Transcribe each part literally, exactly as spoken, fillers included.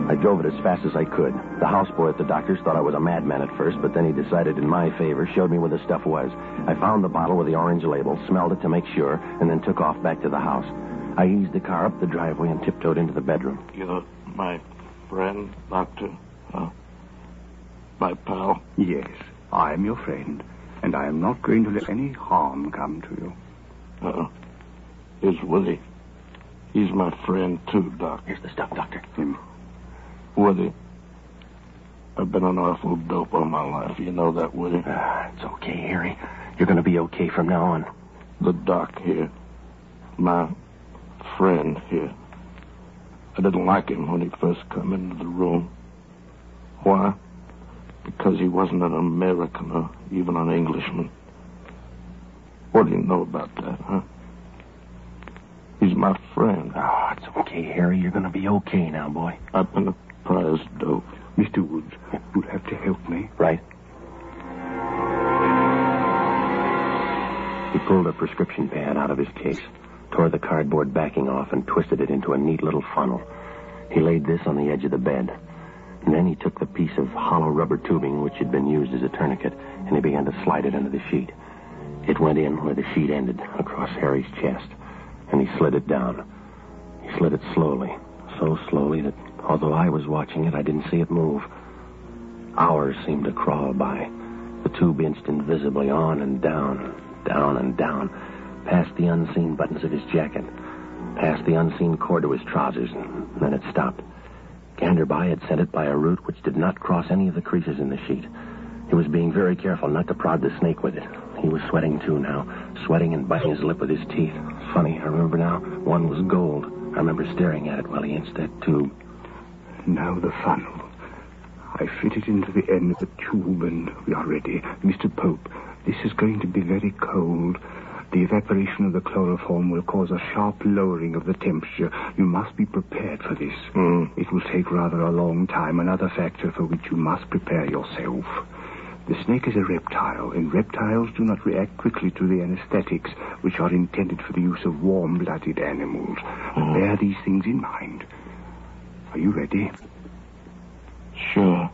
I drove it as fast as I could. The houseboy at the doctor's thought I was a madman at first, but then he decided in my favor, showed me where the stuff was. I found the bottle with the orange label, smelled it to make sure, and then took off back to the house. I eased the car up the driveway and tiptoed into the bedroom. You're my friend, Doctor? Huh? My pal? Yes, I am your friend, and I am not going to let any harm come to you. Uh-uh. Here's Woody. He's my friend, too, Doc. Here's the stuff, Doctor. Him. Woody, I've been an awful dope all my life. You know that, Woody? Ah, it's okay, Harry. You're going to be okay from now on. The doc here, my friend here, I didn't like him when he first come into the room. Why? Because he wasn't an American or even an Englishman. What do you know about that, huh? He's my friend. Oh, it's okay, Harry. You're going to be okay now, boy. I've been a prize dope. Mister Woods, you'll have to help me. Right. He pulled a prescription pad out of his case, tore the cardboard backing off, and twisted it into a neat little funnel. He laid this on the edge of the bed. And then he took the piece of hollow rubber tubing which had been used as a tourniquet, and he began to slide it into the sheet. It went in where the sheet ended, across Harry's chest, and he slid it down. He slid it slowly, so slowly that although I was watching it, I didn't see it move. Hours seemed to crawl by. The tube inched invisibly on and down, down and down, past the unseen buttons of his jacket, past the unseen cord to his trousers, and then it stopped. Ganderby had sent it by a route which did not cross any of the creases in the sheet. He was being very careful not to prod the snake with it. He was sweating, too, now, sweating and biting his lip with his teeth. Funny, I remember now, one was gold. I remember staring at it while he inched that tube. Now the funnel. I fit it into the end of the tube, and we are ready. Mister Pope, this is going to be very cold. The evaporation of the chloroform will cause a sharp lowering of the temperature. You must be prepared for this. Mm. It will take rather a long time, another factor for which you must prepare yourself. The snake is a reptile, and reptiles do not react quickly to the anesthetics, which are intended for the use of warm-blooded animals. Mm. Bear these things in mind. Are you ready? Sure.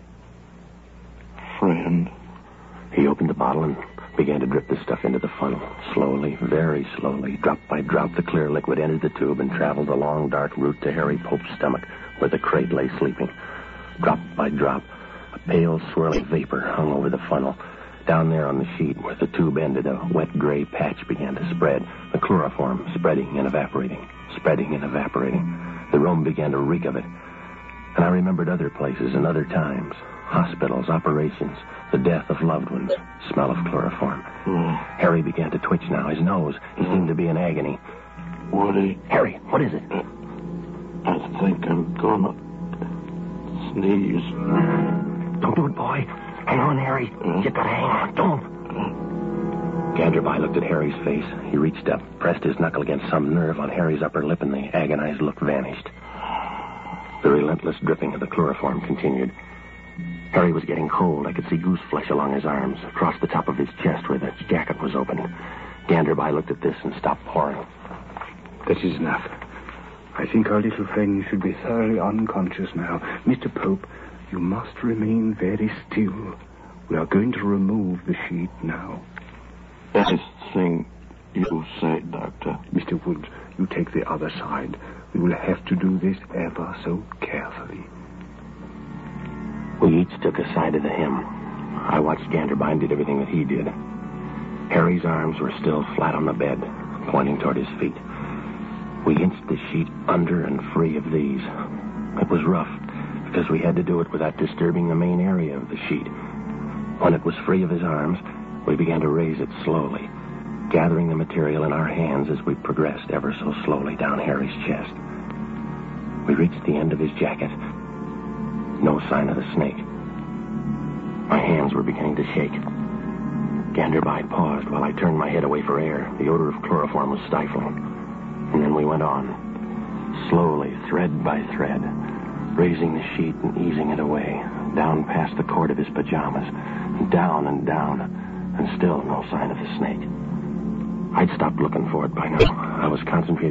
Friend. He opened the bottle and began to drip the stuff into the funnel. Slowly, very slowly, drop by drop, the clear liquid entered the tube and traveled the long, dark route to Harry Pope's stomach, where the crate lay sleeping. Drop by drop, a pale, swirling vapor hung over the funnel. Down there on the sheet, where the tube ended, a wet gray patch began to spread, the chloroform spreading and evaporating, spreading and evaporating. The room began to reek of it. And I remembered other places and other times. Hospitals, operations, the death of loved ones, smell of chloroform. Mm. Harry began to twitch now, his nose. He mm. seemed to be in agony. Woody. Harry, what is it? I think I'm gonna sneeze. Don't do it, boy. Hang on, Harry. Mm. You gotta hang on. Don't. Mm. Ganderby looked at Harry's face. He reached up, pressed his knuckle against some nerve on Harry's upper lip, and the agonized look vanished. The relentless dripping of the chloroform continued. Harry was getting cold. I could see goose flesh along his arms, across the top of his chest where the jacket was open. Ganderby looked at this and stopped pouring. That is enough. I think our little friend should be thoroughly unconscious now. Mister Pope, you must remain very still. We are going to remove the sheet now. Anything you say, Doctor. Mister Woods, you take the other side. We will have to do this ever so carefully. We each took a side of the hymn. I watched Ganderby and did everything that he did. Harry's arms were still flat on the bed, pointing toward his feet. We inched the sheet under and free of these. It was rough, because we had to do it without disturbing the main area of the sheet. When it was free of his arms, we began to raise it slowly, gathering the material in our hands as we progressed ever so slowly down Harry's chest. We reached the end of his jacket. No sign of the snake. My hands were beginning to shake. Ganderby paused while I turned my head away for air. The odor of chloroform was stifling. And then we went on, slowly, thread by thread, raising the sheet and easing it away, down past the cord of his pajamas, and down and down, and still no sign of the snake. I'd stopped looking for it by now. I was concentrating